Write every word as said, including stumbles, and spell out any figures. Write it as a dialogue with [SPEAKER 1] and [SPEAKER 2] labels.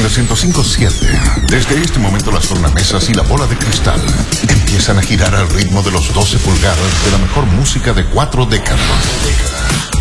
[SPEAKER 1] el ciento cinco punto siete. Desde este momento las tornamesas y la bola de cristal empiezan a girar al ritmo de los doce pulgadas de la mejor música de cuatro décadas.